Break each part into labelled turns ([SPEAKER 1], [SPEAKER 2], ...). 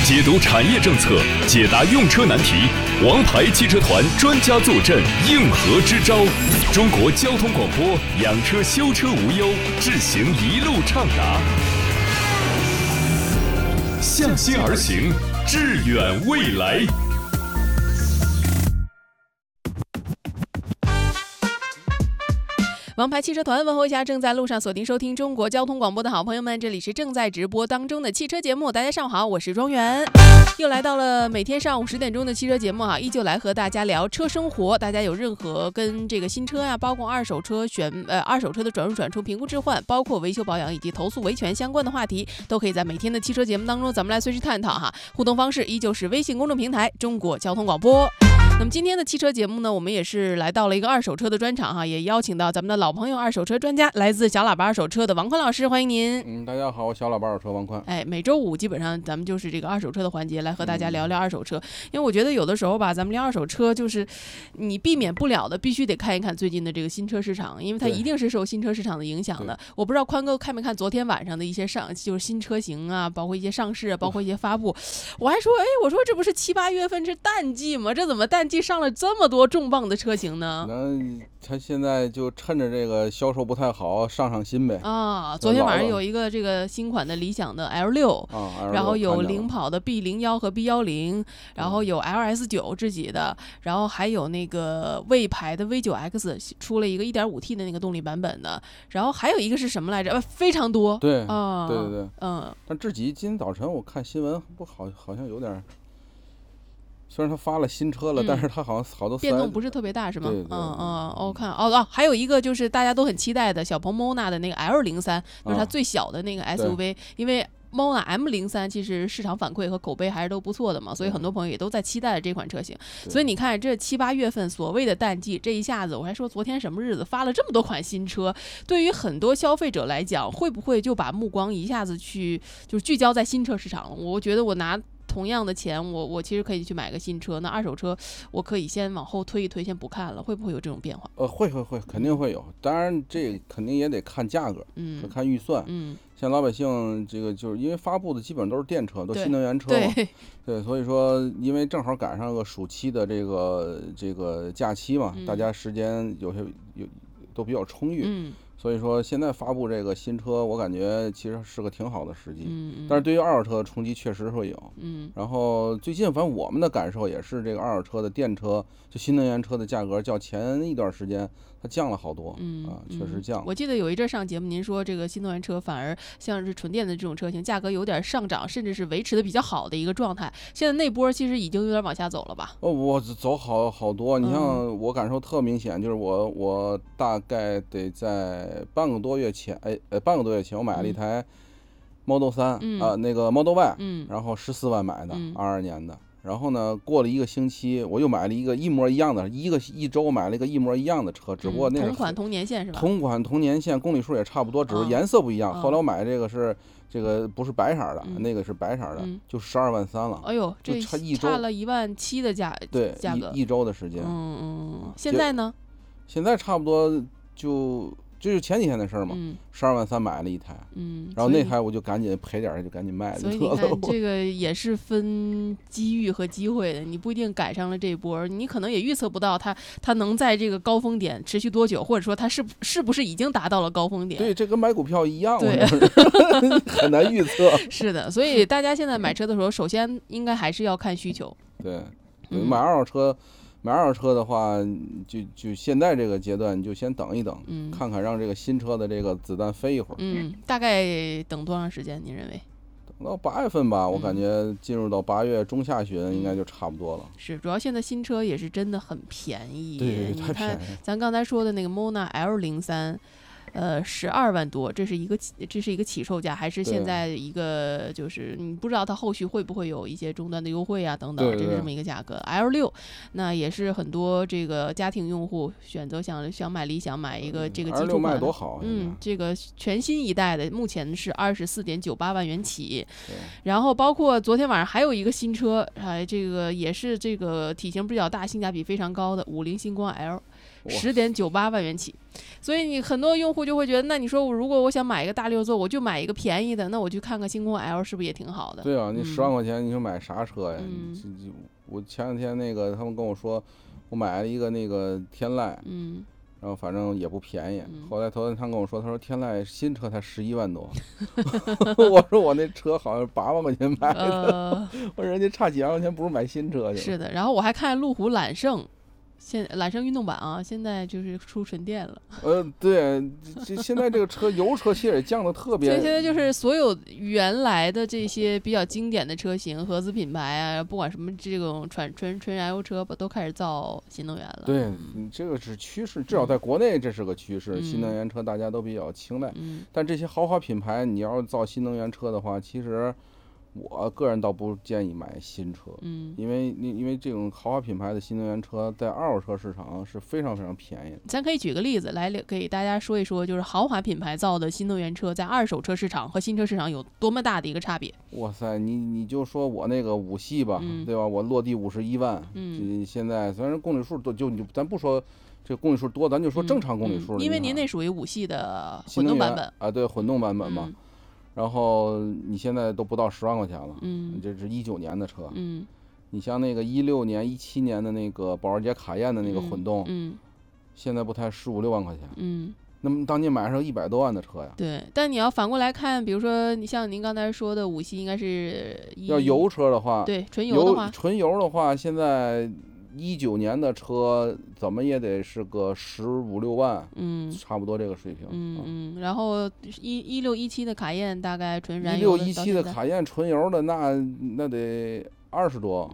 [SPEAKER 1] 解读产业政策，解答用车难题，王牌汽车团专家坐镇，应和支招。中国交通广播，养车修车无忧，智行一路畅达。向心而行，致远未来。
[SPEAKER 2] 王牌汽车团问候一下正在路上锁定收听中国交通广播的好朋友们，这里是正在直播当中的汽车节目。大家上午好，我是庄园，又来到了每天上午10点钟的汽车节目依旧来和大家聊车生活。大家有任何跟这个新车呀，包括二手车二手车的转入转出、评估置换，包括维修保养以及投诉维权相关的话题，都可以在每天的汽车节目当中咱们来随时探讨互动方式依旧是微信公众平台中国交通广播。那么今天的汽车节目呢，我们也是来到了一个二手车的专场也邀请到咱们的老朋友二手车专家，来自小喇叭二手车的王宽老师，欢迎您。
[SPEAKER 3] 大家好，我小喇叭二手车王宽。
[SPEAKER 2] 每周五基本上咱们就是这个二手车的环节，来和大家聊聊二手车。因为我觉得有的时候吧，咱们聊二手车，就是你避免不了的，必须得看一看最近的这个新车市场，因为它一定是受新车市场的影响的。我不知道宽哥看没看昨天晚上的一些就是新车型包括一些上市包括一些发布。我还说，我说这不是7、8月份是淡季吗？这怎么淡季上了这么多重磅的车型呢？
[SPEAKER 3] 他现在就趁着这个销售不太好，上新呗。
[SPEAKER 2] 昨天晚上有一个这个新款的理想的 L6，然后有领跑的 B01和 B10，然后有 LS9 自己的，然后还有那个魏牌的 V9X 出了一个 1.5T 的那个动力版本的，然后还有一个是什么来着？非常多。
[SPEAKER 3] 对，对。但智己今天早晨我看新闻好像有点。虽然他发了新车了，但是他好像好多
[SPEAKER 2] 变动不是特别大，是吗？
[SPEAKER 3] 对。
[SPEAKER 2] 我看还有一个就是大家都很期待的小鹏 Mona 的那个 L03，就是它最小的那个 SUV，因为Mona M03 其实市场反馈和口碑还是都不错的嘛，所以很多朋友也都在期待这款车型。所以你看这7、8月份所谓的淡季，这一下子我还说昨天什么日子发了这么多款新车，对于很多消费者来讲，会不会就把目光一下子就聚焦在新车市场了？我觉得我拿同样的钱，我其实可以去买个新车，那二手车我可以先往后推一推，先不看了，会不会有这种变化？
[SPEAKER 3] 会，肯定会有。当然这肯定也得看价格，看预算。像老百姓这个就是因为发布的基本上都是电车，都新能源车嘛，对，所以说因为正好赶上个暑期的这个假期嘛，大家时间都比较充裕。所以说现在发布这个新车，我感觉其实是个挺好的时机。但是对于二手车的冲击确实会有。然后最近反正我们的感受也是，这个二手车的电车就新能源车的价格较前一段时间它降了好多。确实降了。
[SPEAKER 2] 我记得有一阵上节目您说这个新能源车反而像是纯电的这种车型价格有点上涨，甚至是维持的比较好的一个状态。现在那波其实已经有点往下走了吧？
[SPEAKER 3] 我走好多。你像我感受特明显，就是我大概得在半个多月前我买了一台 Model 3，那个 Model Y，然后14万买的，22年的。然后呢，过了1个星期，我又买了一模一样的，一周买了一个一模一样的车，只不过那是
[SPEAKER 2] 同款同年限是吧？
[SPEAKER 3] 同款同年限，公里数也差不多，只是颜色不一样。后来我买这个是这个不是白色的，那个是白色的，就12万3了。
[SPEAKER 2] 哎呦，这差了1万7的价格，
[SPEAKER 3] 一周的时间。
[SPEAKER 2] 现在呢？
[SPEAKER 3] 现在差不多就是前几天的事儿嘛，12万3买了一台，然后那台我就赶紧赔点就赶紧卖了。
[SPEAKER 2] 所以你看，这个也是分机遇和机会的，你不一定赶上了这一波，你可能也预测不到它能在这个高峰点持续多久，或者说它是不是已经达到了高峰点？对，
[SPEAKER 3] 这跟买股票一样，对，很难预测。
[SPEAKER 2] 是的，所以大家现在买车的时候，首先应该还是要看需求。
[SPEAKER 3] 对，买二手车的话，就现在这个阶段，你就先等一等，看看让这个新车的这个子弹飞一会儿。
[SPEAKER 2] 大概等多长时间？您认为？
[SPEAKER 3] 等到8月份吧，我感觉进入到8月中下旬应该就差不多了。
[SPEAKER 2] 是，主要现在新车也是真的很便宜。
[SPEAKER 3] 对，太便宜。
[SPEAKER 2] 咱刚才说的那个 Mona L03。12万多，这是一个起售价，还是现在一个就是你不知道它后续会不会有一些终端的优惠等等，这是这么一个价格。L6 那也是很多这个家庭用户选择想买理想买一个这个基础款
[SPEAKER 3] ，L6卖多好。
[SPEAKER 2] 这个全新一代的目前是24.98万元起，然后包括昨天晚上还有一个新车，这个也是这个体型比较大，性价比非常高的50星光 L。 10.98万元起。所以你很多用户就会觉得，那你说如果我想买一个大6座，我就买一个便宜的，那我去看看星空 L 是不是也挺好的？
[SPEAKER 3] 对啊，你10万块钱你说买啥车呀？我前两天那个他们跟我说，我买了一个那个天籁，然后反正也不便宜。后来头他跟我说，他说天籁新车才11万多，我说我那车好像8万块钱买的，我说人家差几万块钱不如买新车去。
[SPEAKER 2] 是的，然后我还看路虎揽胜。揽胜运动版啊，现在就是出纯电了。
[SPEAKER 3] 对，现在这个车油车其实也降得特别。
[SPEAKER 2] 所以现在就是所有原来的这些比较经典的车型，合资品牌啊，不管什么这种纯燃油车吧，都开始造新能源了。
[SPEAKER 3] 对，这个是趋势，至少在国内这是个趋势。新能源车大家都比较青睐，但这些豪华品牌，你要造新能源车的话，其实我个人倒不建议买新车，因为这种豪华品牌的新能源车在二手车市场是非常非常便宜的。
[SPEAKER 2] 咱可以举个例子来给大家说一说，就是豪华品牌造的新能源车在二手车市场和新车市场有多么大的一个差别。
[SPEAKER 3] 哇塞，你就说我那个5系吧，对吧？我落地51万，现在虽然公里数就咱不说这个公里数多，咱就说正常公里数。
[SPEAKER 2] 因为您那属于5系的混动版本
[SPEAKER 3] 啊，对，混动版本嘛。然后你现在都不到10万块钱了，这是19年的车，你像那个16年、17年的那个保时捷卡宴的那个混动，现在不才15、16万块钱，那么当年买上100多万的车呀。
[SPEAKER 2] 对，但你要反过来看，比如说你像您刚才说的5系，应该是
[SPEAKER 3] 要油车的话，
[SPEAKER 2] 对，纯油
[SPEAKER 3] 的话，现在19年的车怎么也得是个15、16万，差不多这个水平。
[SPEAKER 2] 然后16、17的卡宴大概纯燃油的
[SPEAKER 3] ，16、17的卡宴纯油的那得20多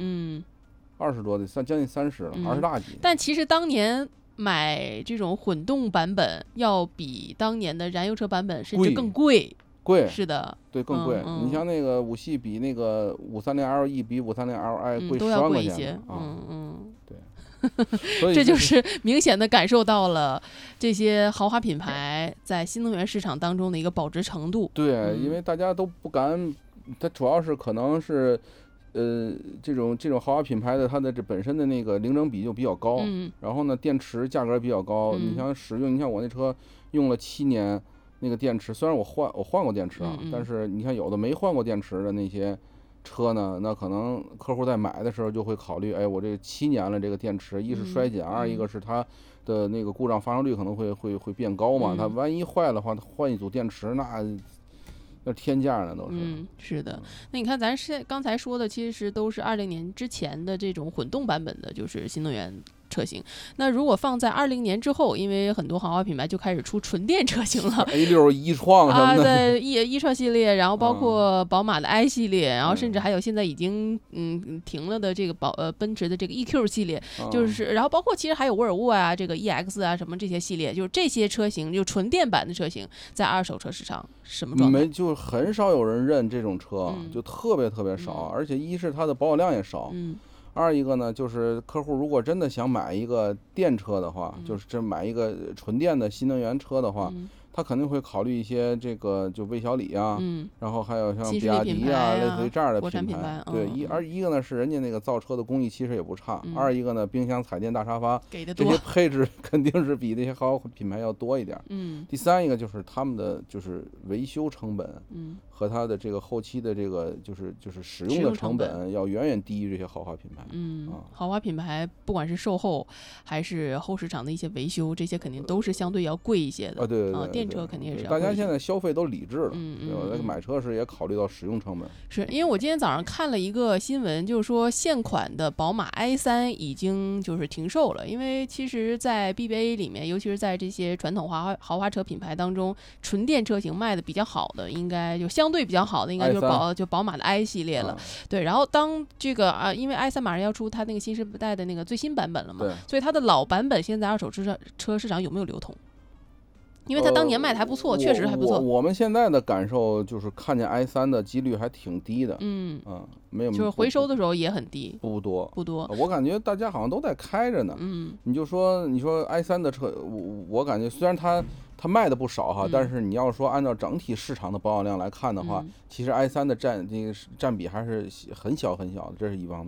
[SPEAKER 3] ，20多得将近30了，20大几。
[SPEAKER 2] 但其实当年买这种混动版本要比当年的燃油车版本甚至更贵。是的，
[SPEAKER 3] 对，更贵。你像那个5系比那个530LE 比530Li 贵10万块钱对。所以
[SPEAKER 2] 这就是明显的感受到了这些豪华品牌在新能源市场当中的一个保值程度。
[SPEAKER 3] 对，因为大家都不敢，它主要是可能是这种豪华品牌的它的这本身的那个零整比就比较高，然后呢电池价格比较高，你像你像我那车用了7年。那个电池虽然我换过电池啊，但是你看有的没换过电池的那些车呢，那可能客户在买的时候就会考虑，哎，我这7年了，这个电池一是衰减，二一个是它的那个故障发生率可能会变高嘛，它万一坏的话，换一组电池那天价呢都是。
[SPEAKER 2] 是的。那你看咱刚才说的其实都是20年之前的这种混动版本的，就是新能源车型。那如果放在20年之后，因为很多豪华品牌就开始出纯电车型了
[SPEAKER 3] ，A6、e-tron 什么的，
[SPEAKER 2] 对，e-tron 系列，然后包括宝马的 i 系列，然后甚至还有现在已经停了的这个奔驰的这个 EQ 系列，就是然后包括其实还有沃尔沃啊，这个 EX 啊什么这些系列，就是这些车型就纯电版的车型，在二手车市场什么状态？
[SPEAKER 3] 就很少有人认这种车，就特别特别少，而且一是它的保有量也少。二一个呢，就是客户如果真的想买一个电车的话，就是真买一个纯电的新能源车的话，他肯定会考虑一些这个就魏小李啊，然后还有像比亚迪啊，类似于这样的品牌。对，一个呢是人家那个造车的工艺其实也不差，二一个呢冰箱、彩电、大沙发这些配置肯定是比那些豪华品牌要多一点。第三一个就是他们的就是维修成本，和它的这个后期的这个就是使用的成本要远远低于这些豪华品牌。
[SPEAKER 2] 豪华品牌不管是售后还是后市场的一些维修，这些肯定都是相对要贵一些的。
[SPEAKER 3] 对，
[SPEAKER 2] 电车肯定也是。
[SPEAKER 3] 大家现在消费都理智了，买车时也考虑到使用成本。
[SPEAKER 2] 是因为我今天早上看了一个新闻，就是说现款的宝马 i3 已经就是停售了，因为其实在 BBA 里面，尤其是在这些传统豪华车品牌当中，纯电车型卖的比较好的，应该就相对比较好的，应该就是宝马的 i 系列了。对，然后当这个因为 i3 马上要出它那个新时代的那个最新版本了嘛，所以它的老版本现在二手车市场有没有流通？因为它当年卖的还不错，确实还不错。
[SPEAKER 3] 我们现在的感受就是看见 i3 的几率还挺低的，没有，
[SPEAKER 2] 就是回收的时候也很低，
[SPEAKER 3] 不多。
[SPEAKER 2] 我
[SPEAKER 3] 感觉大家好像都在开着呢。你说 i3 的车，我感觉虽然它卖的不少哈，但是你要说按照整体市场的保有量来看的话，其实 i3 的占比还是很小很小的，这是一方面。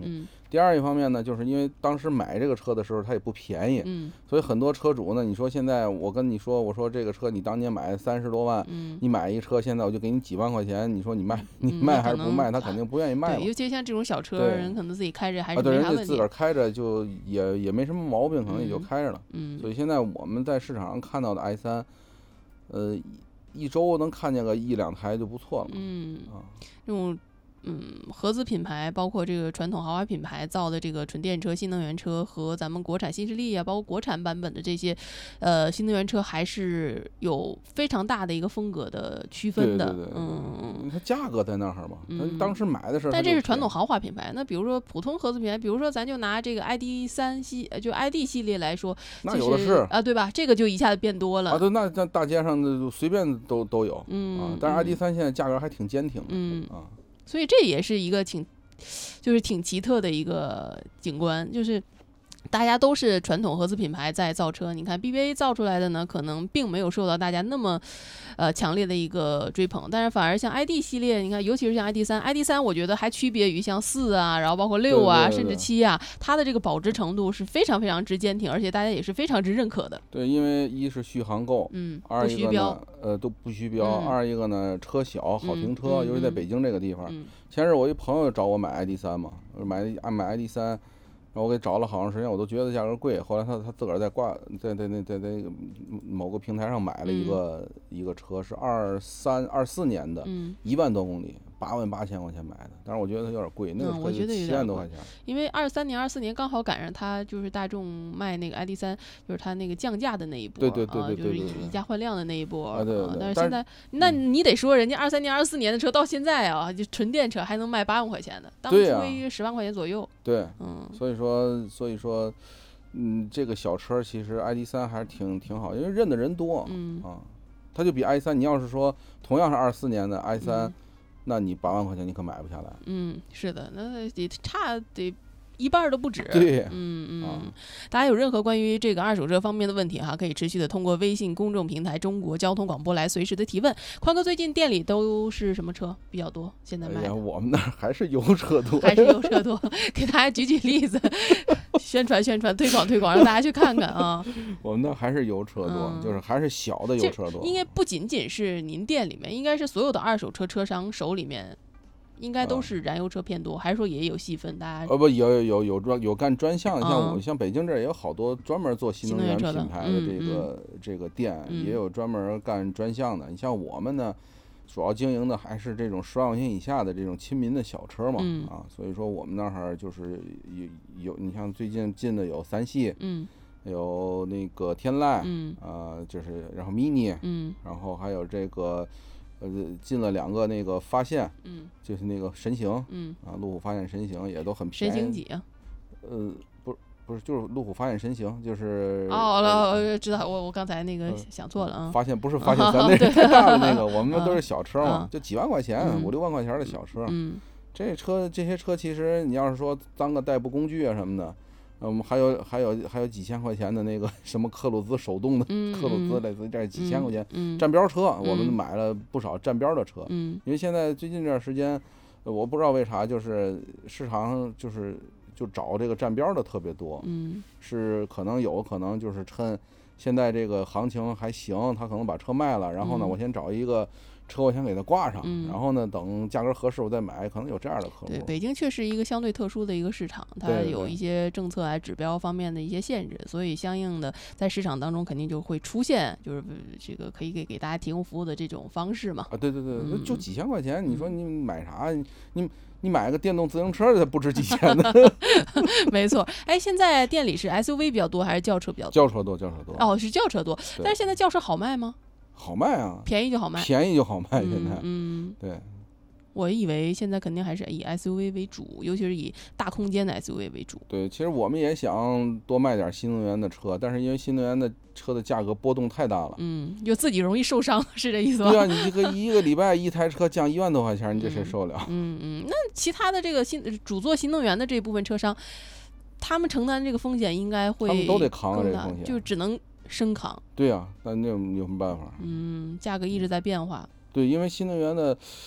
[SPEAKER 3] 第二一方面呢，就是因为当时买这个车的时候它也不便宜，所以很多车主呢，你说现在我跟你说，我说这个车你当年买30多万，你买一车现在我就给你几万块钱，你说你卖还是不卖，他肯定不愿意卖。
[SPEAKER 2] 对，尤其像这种小车，人可能自己开着还是没啥问题。
[SPEAKER 3] 对，人家自个儿开着就也没什么毛病，可能也就开着了。所以现在我们在市场上看到的 i3，一周能看见个1、2台就不错了。
[SPEAKER 2] 这种合资品牌，包括这个传统豪华品牌造的这个纯电车、新能源车，和咱们国产新势力啊，包括国产版本的这些新能源车，还是有非常大的一个风格的区分的。
[SPEAKER 3] 对，它价格在那儿嘛，当时买的时候。
[SPEAKER 2] 但这是传统豪华品牌，那比如说普通合资品牌，比如说咱就拿这个 ID3就 ID 系列来说，
[SPEAKER 3] 那有的是
[SPEAKER 2] 啊，对吧？这个就一下子变多了。
[SPEAKER 3] 对，那在大街上的随便都有。但是 ID3现在价格还挺坚挺的。
[SPEAKER 2] 所以这也是一个挺奇特的一个景观，就是大家都是传统合资品牌在造车，你看 BBA 造出来的呢，可能并没有受到大家那么强烈的一个追捧，但是反而像 ID 系列，你看尤其是像 ID3 我觉得还区别于像4啊，然后包括6啊，甚至7啊，它的这个保值程度是非常非常之坚挺，而且大家也是非常之认可的。
[SPEAKER 3] 对，因为一是续航够，二一个呢都不虚标，二一个呢车小好停车，尤其在北京这个地方。前日我一朋友找我买 ID3 嘛，买 ID3，然后我给找了好长时间，我都觉得价格贵。后来他自个儿在那个某个平台上买了一个车，是24年的，1万多公里，88000块钱买的。但是我觉得它有点贵，那个车就7万多块钱。
[SPEAKER 2] 因为24年刚好赶上它就是大众卖那个 ID3，就是它那个降价的那一波，
[SPEAKER 3] 对，
[SPEAKER 2] 就是以价换量的那一波。
[SPEAKER 3] 对。
[SPEAKER 2] 但是现在，那你得说人家23年、24年的车到现在啊，就纯电车还能卖8万块钱的，当初约10万块钱左右。
[SPEAKER 3] 对，所以说，这个小车其实 ID3 还是挺好，因为认的人多。它就比 i3，你要是说同样是24年的 i3，那你8万块钱你可买不下来。
[SPEAKER 2] 是的，那得差得一半都不止。
[SPEAKER 3] 对，
[SPEAKER 2] 大家有任何关于这个二手车方面的问题哈，可以持续的通过微信公众平台中国交通广播来随时的提问。宽哥最近店里都是什么车比较多？现在卖的？
[SPEAKER 3] 我们那儿还是油车多，
[SPEAKER 2] 还是油车多。给大家举例子，宣传、推广，让大家去看看啊。
[SPEAKER 3] 我们那儿还是油车多，就是还是小的油车多。
[SPEAKER 2] 应该不仅仅是您店里面，应该是所有的二手车车商手里面。应该都是燃油车偏多，还是说也有细分？大家
[SPEAKER 3] 不有干专项的，像北京这儿也有好多专门做新能源品牌的这个店，也有专门干专项的。你像我们呢，主要经营的还是这种10万块钱以下的这种亲民的小车嘛，所以说我们那儿就是有你像最近进的有3系，有那个天籁，就是然后 mini，然后还有这个。进了2个那个发现，就是那个神行，路虎发现神行也都很便宜。
[SPEAKER 2] 神行几啊？
[SPEAKER 3] 不是，就是路虎发现神行，就是
[SPEAKER 2] 知道，我刚才那个想错了啊。
[SPEAKER 3] 发现不是发现3，那是太大的那个，我们都是小车嘛，就几万块钱，5、6万块钱的小车。这些车其实你要是说当个代步工具啊什么的。还有几千块钱的那个什么克鲁兹手动的，克鲁兹类似这几千块钱站标车，我们买了不少站标的车。因为现在最近这段时间，我不知道为啥，就是市场就找这个站标的特别多。是可能就是趁现在这个行情还行，他可能把车卖了，然后呢，我先找一个车我先给它挂上，然后呢等价格合适我再买，可能有这样的客户。
[SPEAKER 2] 对，北京确实一个相对特殊的一个市场，它有一些政策指标方面的一些限制，所以相应的在市场当中肯定就会出现，就是这个可以给大家提供服务的这种方式嘛。
[SPEAKER 3] 对，就几千块钱，你说你买啥？你买个电动自行车它不值几千的。
[SPEAKER 2] 没错。现在店里是 SUV 比较多还是轿车比较多？
[SPEAKER 3] 轿车多。
[SPEAKER 2] 哦，是轿车多。但是现在轿车好卖吗？
[SPEAKER 3] 好卖啊，
[SPEAKER 2] 便宜就好卖。
[SPEAKER 3] 现在，对。
[SPEAKER 2] 我以为现在肯定还是以 SUV 为主，尤其是以大空间的 SUV 为主。
[SPEAKER 3] 对，其实我们也想多卖点新能源的车，但是因为新能源的车的价格波动太大了，
[SPEAKER 2] 就自己容易受伤，是这意思吗？
[SPEAKER 3] 对啊，你这个一个礼拜一台车降1万多块钱，你这谁受得了？
[SPEAKER 2] 那其他的这个主做新能源的这部分车商，他们承担这个风险应该会，
[SPEAKER 3] 他们都得扛这个风险，
[SPEAKER 2] 就只能生扛。
[SPEAKER 3] 对啊，那有什么办法？
[SPEAKER 2] 价格一直在变化。
[SPEAKER 3] 对，因为新能源的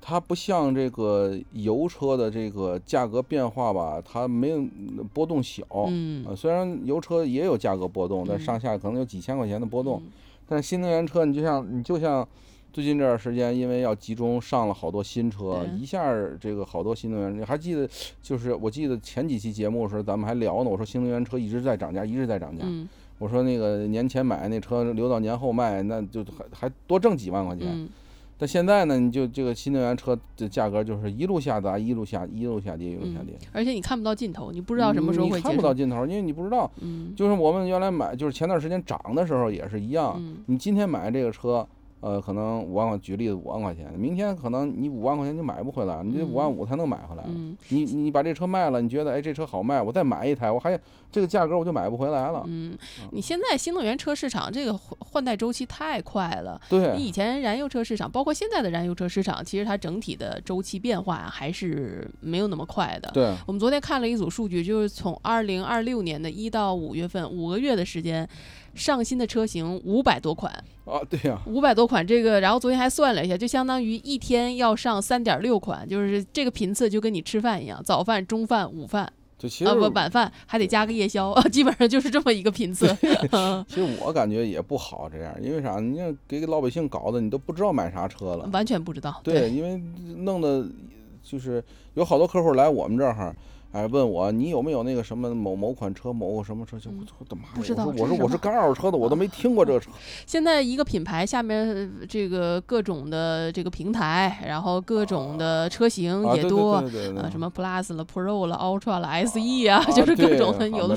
[SPEAKER 3] 它不像这个油车的这个价格变化吧，它没有波动小。虽然油车也有价格波动，但上下可能有几千块钱的波动。但是新能源车，你就像最近这段时间，因为要集中上了好多新车，一下这个好多新能源，你还记得，就是我记得前几期节目的时候，咱们还聊呢，我说新能源车一直在涨价，一直在涨价。我说那个年前买那车留到年后卖，那就还多挣几万块钱。但现在呢，你就这个新能源车的价格就是一路下跌，一路下跌，一路下跌。
[SPEAKER 2] 而且你看不到尽头，你不知道什么时候会结束。
[SPEAKER 3] 你看不到尽头，因为你不知道。就是我们原来买，就是前段时间涨的时候也是一样。你今天买这个车，可能5万块，举例子5万块钱，明天可能你5万块钱就买不回来，你这5万5才能买回来。你把这车卖了，你觉得这车好卖，我再买一台，我还这个价格我就买不回来了。
[SPEAKER 2] 你现在新能源车市场这个换代周期太快了。
[SPEAKER 3] 对，
[SPEAKER 2] 你以前燃油车市场，包括现在的燃油车市场，其实它整体的周期变化还是没有那么快的。
[SPEAKER 3] 对，
[SPEAKER 2] 我们昨天看了一组数据，就是从2026年的1到5月份5个月的时间，上新的车型500多款。
[SPEAKER 3] 对呀
[SPEAKER 2] ，500多款，这个，然后昨天还算了一下，就相当于一天要上3.6款，就是这个频次就跟你吃饭一样，早饭、中饭、午饭，晚饭还得加个夜宵，基本上就是这么一个频次。
[SPEAKER 3] 其实我感觉也不好这样，因为啥？你给老百姓搞的，你都不知道买啥车了，
[SPEAKER 2] 完全不知道。
[SPEAKER 3] 对，因为弄的就是有好多客户来我们这儿。问我你有没有那个什么某款车，某什么车，就我的妈呀！
[SPEAKER 2] 不知道，
[SPEAKER 3] 我是干二手车的，我都没听过这个车。
[SPEAKER 2] 现在一个品牌下面这个各种的这个平台，然后各种的车型也多，什么 Plus 了、Pro 了、Ultra 了、SE 啊，就是各种的，有的